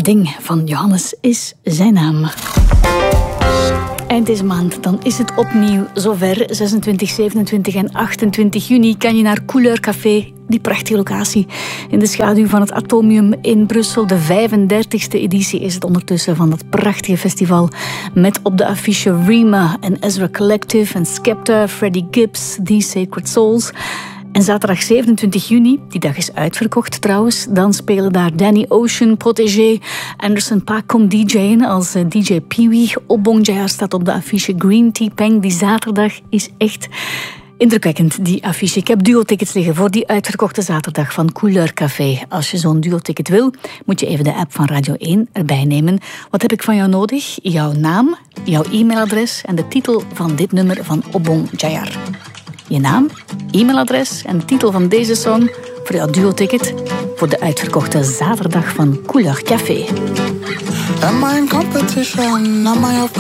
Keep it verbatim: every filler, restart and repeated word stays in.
Ding van Johannes is zijn naam. Eind deze maand, dan is het opnieuw zover. zesentwintig, zevenentwintig en achtentwintig juni kan je naar Couleur Café, die prachtige locatie in de schaduw van het Atomium in Brussel. De vijfendertigste editie is het ondertussen van dat prachtige festival. Met op de affiche Rima en Ezra Collective en Skepta, Freddie Gibbs, The Sacred Souls. En zaterdag zevenentwintig juni, die dag is uitverkocht trouwens, dan spelen daar Danny Ocean, Protégé, Anderson .Paak komt D J'en als D J Pee-wee. Obong Jayar staat op de affiche. Green Tea Peng, die zaterdag is echt indrukwekkend, die affiche. Ik heb duo-tickets liggen voor die uitverkochte zaterdag van Couleur Café. Als je zo'n duo-ticket wil, moet je even de app van Radio één erbij nemen. Wat heb ik van jou nodig? Jouw naam, jouw e-mailadres en de titel van dit nummer van Obong Jayar. Je naam, e-mailadres en de titel van deze song voor jouw duo-ticket voor de uitverkochte zaterdag van Couleur Café. Am I in competition? Am I